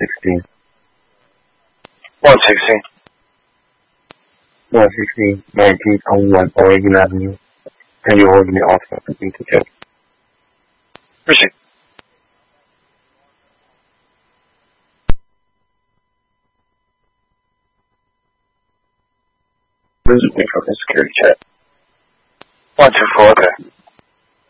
116. 116. 116, 1901 Oregon Avenue. And you're holding the officer to be together. Proceed. This is me from the security chat. 124, okay.